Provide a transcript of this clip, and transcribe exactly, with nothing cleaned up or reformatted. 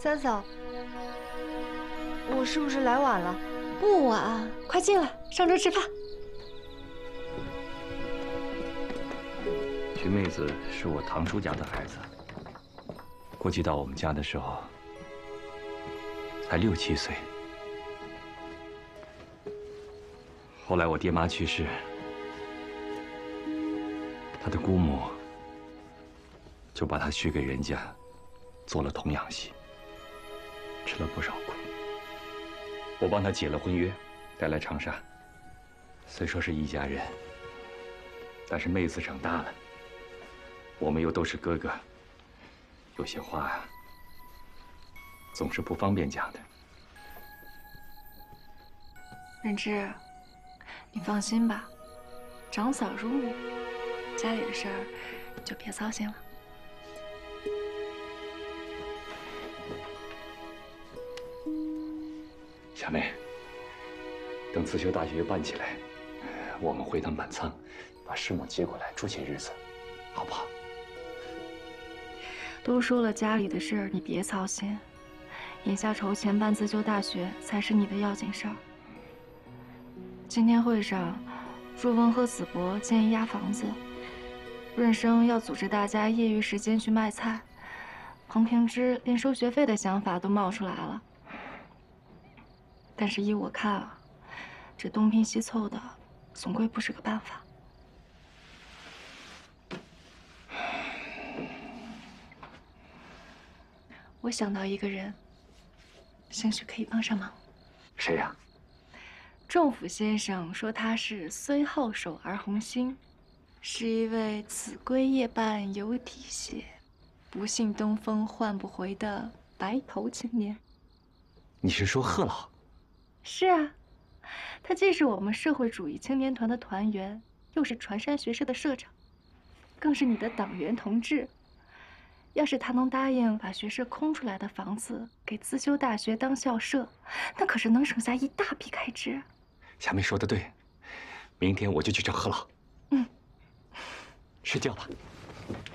三嫂，我是不是来晚了？ 不晚，快进来，上桌吃饭。 徐妹子是我堂叔家的孩子，过继到我们家的时候才六七岁。后来我爹妈去世，他的姑母就把他许给人家，做了童养媳，吃了不少苦。我帮他解了婚约，带来长沙。虽说是一家人，但是妹子长大了，我们又都是哥哥，有些话呀，总是不方便讲的。 润之，你放心吧，长嫂如你，家里的事儿你就别操心了。 小妹，等自修大学办起来，我们回趟满仓，把师母接过来住些日子，好不好？ 都说了家里的事儿，你别操心。眼下筹钱办自修大学才是你的要紧事儿。今天会上，若温和子博建议压房子，润生要组织大家业余时间去卖菜，彭平之连收学费的想法都冒出来了。但是依我看啊，这东拼西凑的，总归不是个办法。我想到一个人，兴许可以帮上忙。 谁呀？ 仲甫先生说他是虽好手而红心，是一位子规夜半有体血，不信东风唤不回的白头青年。 你是说贺老？ 是啊，他既是我们社会主义青年团的团员，又是传山学社的社长，更是你的党员同志。要是他能答应把学社空出来的房子给自修大学当校舍，那可是能省下一大笔开支。 夏梅说的对，明天我就去找贺老。 嗯， 睡觉吧。